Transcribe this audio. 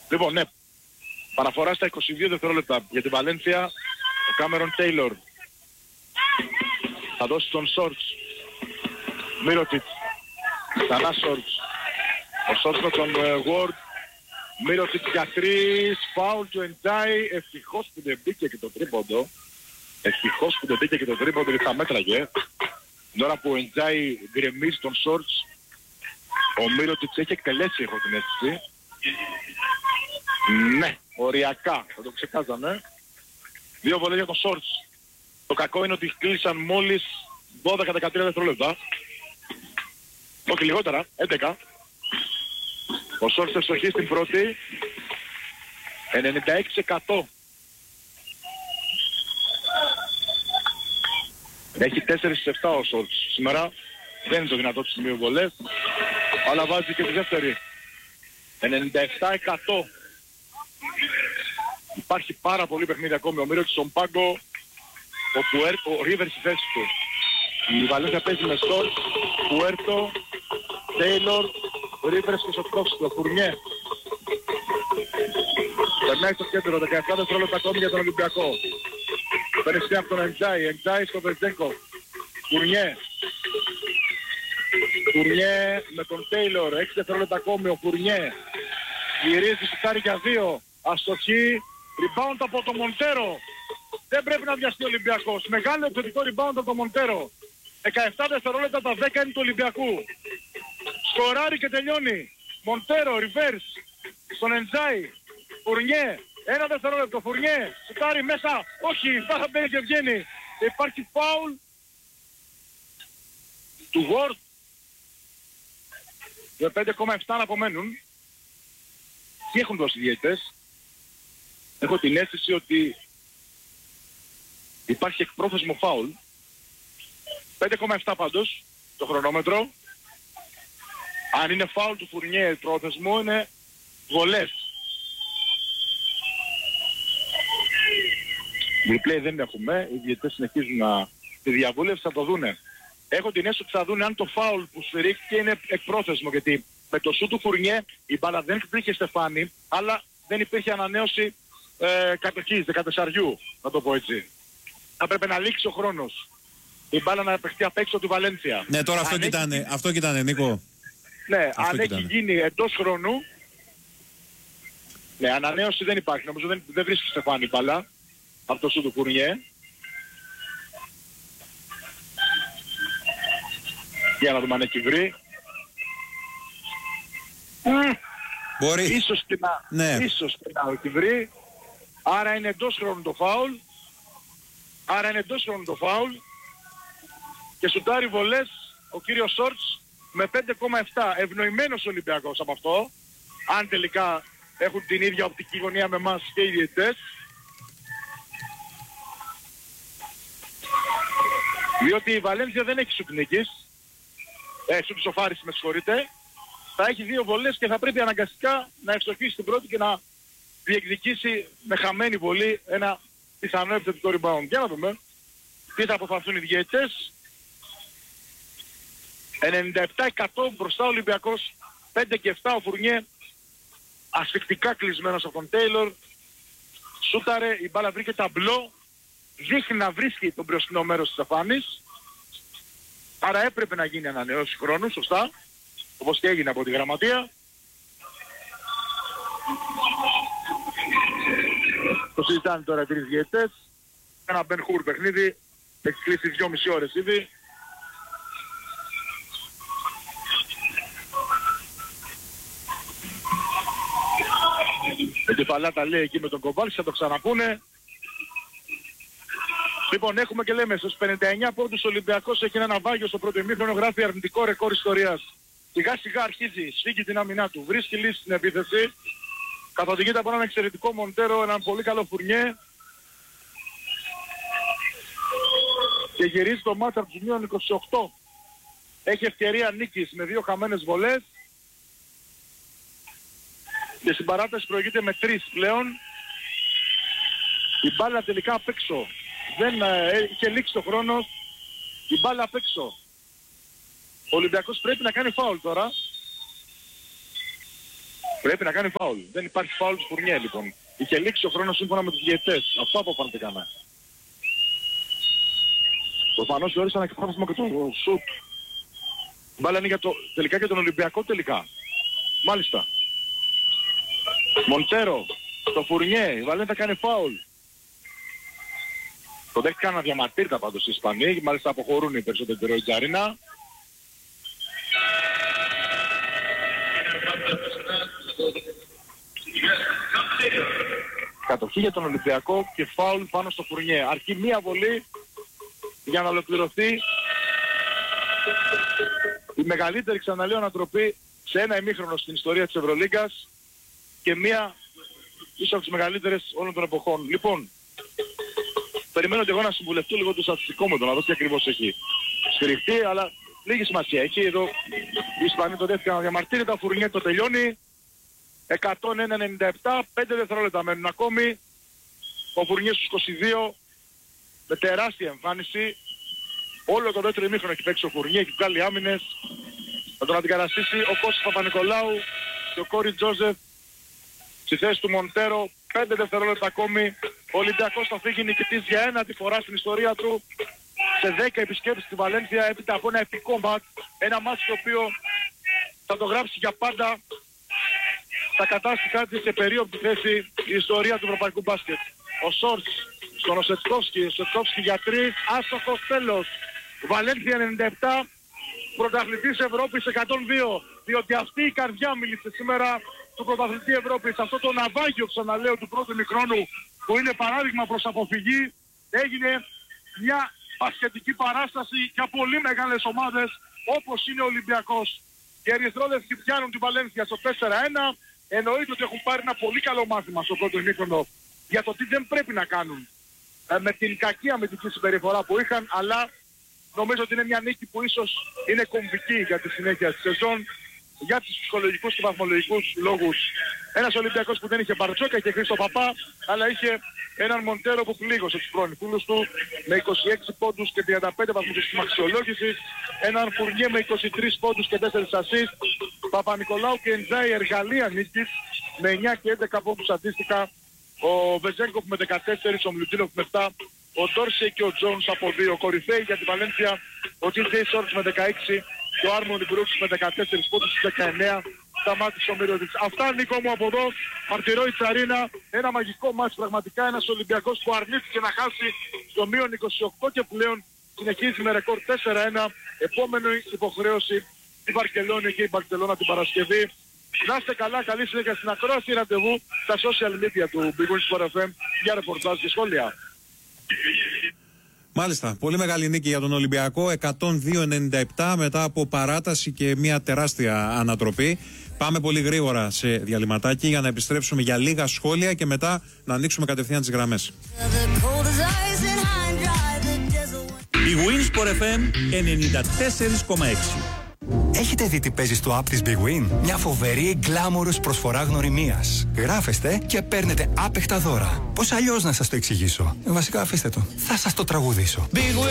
Λοιπόν, ναι. Παραφορά στα 22 δευτερόλεπτα για την Βαλένθια. Ο Κάμερον Τέιλορ θα δώσει τον Σόρτς. Μίροτιτς. Ξανά Σόρτς. Ο Σόρτς με τον Ward. Μίροτιτς για 3. Φάουλ του Εντζάι. Ευτυχώς που δεν μπήκε και το τρίποντο. Ευτυχώς που δεν μπήκε και το τρίποντο γιατί θα μέτραγε. Την ώρα που ο Εντζάι γκρεμίζει τον Σόρτς, ο Μίροτιτς έχει εκτελέσει, έχω την αίσθηση. Ναι, οριακά, θα το ξεκάζαμε. 2 βολές για τον Σόρτς. Το κακό είναι ότι κλείσαν μόλις 12-13 δευτερόλεπτα. Όχι λιγότερα, 11. Ο Σόρτς ευστοχή στην πρώτη. 96%. Έχει 4-7 ο Σόρτς σήμερα. Δεν είναι το δυνατό του σημείο βολές. Αλλά βάζει και τη δεύτερη. 97%. Υπάρχει πάρα πολύ παιχνίδι ακόμη. Ο Μίροτιτς στον πάγκο. Ο Ρίβερ στη θέση του. Η Βαλένθια παίζει με Σόρτς, Πουέρτο, Τέιλορ, Ρίβερ και Σοτκόφσκι. Φουρνιέ. Περνάει στο κέντρο. 17 δευτερόλεπτα ακόμη για τον Ολυμπιακό. Παίρνει από τον Εντζάι. Εντζάι στο Βερτζέγκο. Φουρνιέ. Φουρνιέ με τον Τέιλορ. 6 δευτερόλεπτα ακόμη ο Φουρνιέ. Γυρίζει σουτάρει για 2. Αστοχή. Rebound από τον Μοντέρο. Δεν πρέπει να βιαστεί ο Ολυμπιακός. Μεγάλο επιθετικό rebound από τον Μοντέρο. 17 δευτερόλεπτα τα 10 είναι του Ολυμπιακού. Σκοράρει και τελειώνει. Μοντέρο, reverse. Στον Εντζάι. Φουρνιέ. 1 δευτερόλεπτο. Φουρνιέ. Σουτάρει μέσα. Όχι. Πάρα μπαίνει και βγαίνει. Υπάρχει φάουλ του Ward. Για 5,7 να απομένουν. Τι έχουν δώσει οι διαιτητές? Έχω την αίσθηση ότι υπάρχει εκπρόθεσμο φάουλ. 5,7 πάντως το χρονόμετρο. Αν είναι φάουλ του Φουρνιέ πρόθεσμο είναι βολές. Replay δεν έχουμε. Οι διαιτητές συνεχίζουν τη διαβούλευση, θα το δούνε. Έχω την αίσθηση ότι θα δούνε αν το φάουλ που σφυρίχθηκε είναι εκπρόθεσμο, γιατί με το σου του Φουρνιέ η μπάλα δεν υπήρχε στεφάνι, αλλά δεν υπήρχε ανανέωση κατοχής, 14, να το πω έτσι. Θα πρέπει να λήξει ο χρόνος. Η μπάλα να παιχτεί απ' έξω του Βαλένθια. Ναι, τώρα αυτό κοιτάνε, Νίκο. Ναι, αυτό αν έχει γίνει εντός χρόνου, ναι, ανανέωση δεν υπάρχει. Νομίζω δεν βρίσκει στεφάνι η μπάλα από το σου του Φουρνιέ. Για να δούμε αν έχει βρει. Μπορεί. Ίσως και να έχει βρει. Άρα είναι εντός χρόνου το φάουλ. Και σουτάρει βολές ο κύριος Σόρτς με 5,7. Ευνοημένος Ολυμπιακός από αυτό. Αν τελικά έχουν την ίδια οπτική γωνία με εμάς και οι διαιτητές. Διότι η Βαλένθια δεν έχει σουτ νίκης. Σουτ σοφάριση, με συγχωρείτε. Θα έχει 2 βολές και θα πρέπει αναγκαστικά να ευστοχίσει την πρώτη και να διεκδικήσει με χαμένη βολή ένα πιθανό επιθετικό rebound. Για να δούμε τι θα αποφασίσουν οι διαιτητές. 97% μπροστά ο Ολυμπιακός, 5 και 7 ο Φουρνιέ, ασφικτικά κλεισμένος από τον Τέιλορ. Σούταρε, η μπάλα βρήκε ταμπλό, δείχνει να βρίσκει τον μπροστινό μέρος της αφάνης. Άρα έπρεπε να γίνει ανανεώση χρόνου, σωστά, όπως και έγινε από τη γραμματεία. Το συζητάνε τώρα οι 3 διαιτητές. Ένα Ben Hur παιχνίδι, έχει κλείσει 2,5 ώρες ήδη. Η Παλάτα λέει εκεί με τον Κομπάλη, θα το ξαναπούνε. Λοιπόν, έχουμε και λέμε στους 59 πόντους ο Ολυμπιακός έχει ένα ναυάγιο στο πρώτο ημίχρονο, γράφει αρνητικό ρεκόρ ιστορίας. Σιγά σιγά αρχίζει, σφίγγει την άμυνά του, βρίσκει λύση στην επίθεση. Καθοδηγείται από έναν εξαιρετικό Μοντέρο, έναν πολύ καλό Φουρνιέ. Και γυρίζει το μάτς από τους μείον 28. Έχει ευκαιρία νίκης με 2 χαμένες βολές. Και στην παράταση προηγείται με 3 πλέον. Η μπάλα τελικά απ' έξω. Δεν είχε λήξει το χρόνος. Η μπάλα απ' έξω. Ο Ολυμπιακός πρέπει να κάνει φάουλ τώρα. Πρέπει να κάνει φάουλ. Δεν υπάρχει φάουλ του Φουρνιέ λοιπόν. Είχε λήξει ο χρόνος σύμφωνα με τους διαιτητές. Αυτό αποφανθήκαμε. Προφανώς θεώρησαν εκφράσμα και το σουτ. Μπάλα είναι τελικά για τον Ολυμπιακό τελικά. Μάλιστα. Μοντέρο, το Φουρνιέ, η Βαλένθια κάνει φάουλ. Το δέχτηκαν αδιαμαρτύρητα πάντως οι Ισπανοί, μάλιστα αποχωρούν οι περισσότεροι τεροϊτζαρίνα. Κατοχή για τον Ολυμπιακό και φάουλ πάνω στο Φουρνιέ. Αρκεί μία βολή για να ολοκληρωθεί η μεγαλύτερη, ξαναλέω, ανατροπή σε ένα ημίχρονο στην ιστορία της Ευρωλίγκας και μία ίσως από τις μεγαλύτερες όλων των εποχών. Λοιπόν, περιμένω και εγώ να συμβουλευτώ λίγο το στατιστικό μου, να δω τι ακριβώς έχει σφυριχτεί, αλλά λίγη σημασία έχει. Εδώ οι Ισπανοί το δέχτηκαν αδιαμαρτύρητα, Φουρνιέ το τελειώνει. 101-97, 5 δευτερόλεπτα μένουν ακόμη. Ο Φουρνιέ στους 22 με τεράστια εμφάνιση. Όλο το δεύτερο ημίχρονο έχει παίξει ο Φουρνιέ, έχει βγάλει άμυνες. Θα τον αντικαταστήσει ο Κώστας Παπα-Νικολάου και ο Κόρι Τζόζεφ στη θέση του Μοντέρο. 5 δευτερόλεπτα ακόμη. Ο Ολυμπιακός θα φύγει νικητής για ένατη φορά στην ιστορία του σε 10 επισκέψεις στη Βαλένθια έπειτα από ένα επικό μάτς. Ένα μάτς το οποίο θα το γράψει για πάντα. Θα κατάστηκε κάτι σε περίοπτη θέση η ιστορία του ευρωπαϊκού μπάσκετ. Ο Σόρτς στον Οσετσκόφσκι, ο Οσετσκόφσκι για 3, άστοχος, τέλος. Βαλένθια 97, πρωταθλητής Ευρώπης 102, διότι αυτή η καρδιά μίλησε σήμερα του πρωταθλητή Ευρώπης. Αυτό το ναυάγιο, ξαναλέω, του πρώτου ημιχρόνου που είναι παράδειγμα προς αποφυγή, έγινε μια μπασκετική παράσταση για πολύ μεγάλες ομάδες όπως είναι ο Ολυμπιακός. Οι Ερυθρόλευκοι πιάνουν την Βαλένθια στο 4-1. Εννοείται ότι έχουν πάρει ένα πολύ καλό μάθημα στο πρώτο ημίχρονο για το τι δεν πρέπει να κάνουν με την κακή αμυντική συμπεριφορά που είχαν, αλλά νομίζω ότι είναι μια νίκη που ίσως είναι κομβική για τη συνέχεια της σεζόν, για τους ψυχολογικούς και βαθμολογικούς λόγους. Ένας Ολυμπιακός που δεν είχε Μπαρτζόκα και Χρήστο Παπά, αλλά είχε έναν Μοντέρο που πλήγωσε τους προνικούλους του με 26 πόντους και 35 βαθμούς στην αξιολόγηση, έναν Φουρνιέ με 23 πόντους και 4 ασίστ, Παπα-Νικολάου και Εντζάι εργαλεία νίκης με 9 και 11 πόντους αντίστοιχα, ο Βεζέγκοφ με 14, ο Μλουτίνοφ με 7, ο Ντόρσεϊ και ο Τζόνς από 2, κορυφαίοι για τη Βαλένθια, ο Τζέι Σόρτς με 16 και ο Άρμονι Μπρούξ με 14 πόντους στις 19. Σταμάτησε ο Μυρωτής. Αυτά, Νίκο μου, από εδώ. Μαρτυρώ η Τσαρίνα. Ένα μαγικό μάτς πραγματικά. Ένας Ολυμπιακός που αρνήθηκε να χάσει στο μείον 28 και πλέον συνεχίζει με ρεκόρ 4-1. Επόμενη υποχρέωση η Βαρκελόνη και η Μπαρσελόνα την Παρασκευή. Να είστε καλά, καλή συνέχεια στην ακρόαση, ραντεβού στα social media του Big Win Sport FM για ρεπορτάζ και σχόλια. Μάλιστα, πολύ μεγάλη νίκη για τον Ολυμπιακό, 102-97 μετά από παράταση και μια τεράστια ανατροπή. Πάμε πολύ γρήγορα σε διαλυματάκι για να επιστρέψουμε για λίγα σχόλια και μετά να ανοίξουμε κατευθείαν τις γραμμές. Η Win Sport FM 94,6. Έχετε δει τι παίζει στο app της Big Win? Μια φοβερή γκλάμορος προσφορά γνωριμίας. Γράφεστε και παίρνετε άπεχτα δώρα. Πώς αλλιώς να σας το εξηγήσω? Βασικά αφήστε το. Θα σας το τραγουδήσω.